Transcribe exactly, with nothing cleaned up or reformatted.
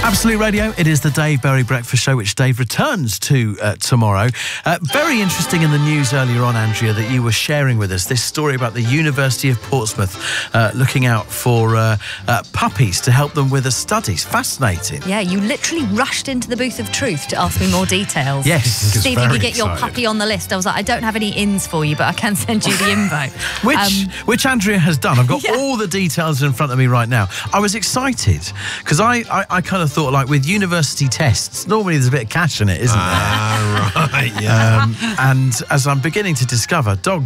Absolute Radio, it is the Dave Berry Breakfast Show, which Dave returns to uh, tomorrow. Uh, very interesting in the news earlier on, Andrea, that you were sharing with us this story about the University of Portsmouth uh, looking out for uh, uh, puppies to help them with their studies. Fascinating. Yeah, you literally rushed into the booth of truth to ask me more details. Yes. See if you could get your excited. puppy on the list. I was like, I don't have any ins for you, but I can send you the info. Which, Um, which Andrea has done. I've got Yeah. all the details in front of me right now. I was excited because I, I, I kind of thought, like, with university tests, normally there's a bit of cash in it, isn't there? Ah, right, yeah. Um, and as I'm beginning to discover, dogs